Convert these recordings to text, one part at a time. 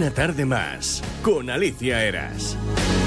Una tarde más con Alicia Eras.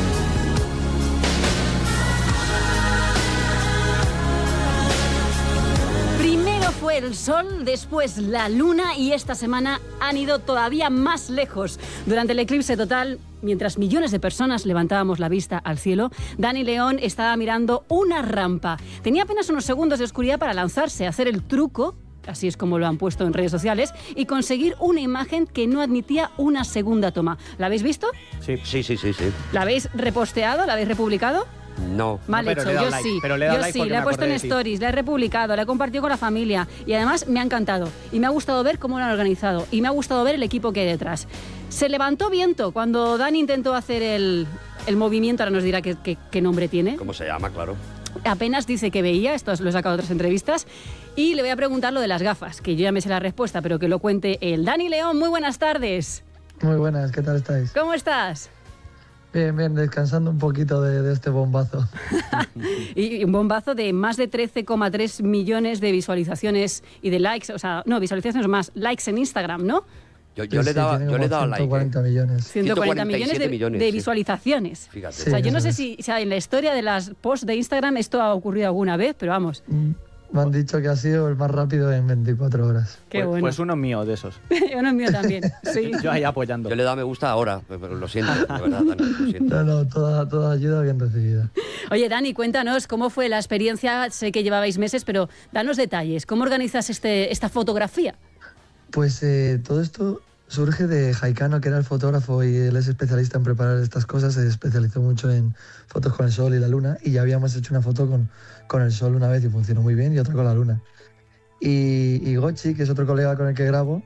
Primero fue el sol, después la luna y esta semana han ido todavía más lejos. Durante el eclipse total, mientras millones de personas levantábamos la vista al cielo, Dani León estaba mirando una rampa. Tenía apenas unos segundos de oscuridad para lanzarse, hacer el truco, así es como lo han puesto en redes sociales, y conseguir una imagen que no admitía una segunda toma. ¿La habéis visto? Sí. ¿La habéis reposteado? ¿La habéis republicado? No. Mal No, pero hecho, le he dado yo like, sí. pero le he dado Yo like sí, porque le he me puesto acordé en de ti. stories, le he republicado, le he compartido con la familia y además me ha encantado. Y me ha gustado ver cómo lo han organizado y me ha gustado ver el equipo que hay detrás. Se levantó viento cuando Dani intentó hacer el movimiento, ahora nos dirá qué nombre tiene. ¿Cómo se llama? Claro. Apenas dice que veía, esto lo he sacado de otras entrevistas, y le voy a preguntar lo de las gafas, que yo ya me sé la respuesta, pero que lo cuente él. Dani León, muy buenas tardes. Muy buenas, ¿qué tal estáis? ¿Cómo estás? Bien, descansando un poquito de este bombazo. Y un bombazo de más de 13,3 millones de visualizaciones y de likes, o sea, no, visualizaciones más, likes en Instagram, ¿no? Yo le he dado like. 140 millones. 140 millones de Sí. visualizaciones. Fíjate. O sea, Sí, yo no eso sé es. si en la historia de las posts de Instagram esto ha ocurrido alguna vez, pero vamos, Me han dicho que ha sido el más rápido en 24 horas. qué bueno. Pues uno mío de esos. Uno es mío también, sí. Yo ahí apoyando. Yo le he dado me gusta ahora, pero lo siento, de verdad, Dani, lo siento. No, toda ayuda bien recibida. Oye, Dani, cuéntanos cómo fue la experiencia. Sé que llevabais meses, pero danos detalles. ¿Cómo organizas esta fotografía? Pues todo esto surge de Jaicano, que era el fotógrafo y él es especialista en preparar estas cosas. Se especializó mucho en fotos con el sol y la luna y ya habíamos hecho una foto con el sol una vez y funcionó muy bien y otra con la luna. Y Gochi, que es otro colega con el que grabo,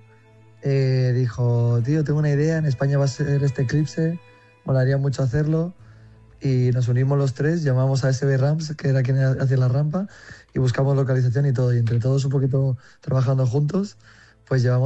dijo, tío, tengo una idea, en España va a ser este eclipse, molaría mucho hacerlo. Y nos unimos los tres, llamamos a SB Ramps, que era quien hacía la rampa, y buscamos localización y todo. Y entre todos un poquito trabajando juntos, pues llevamos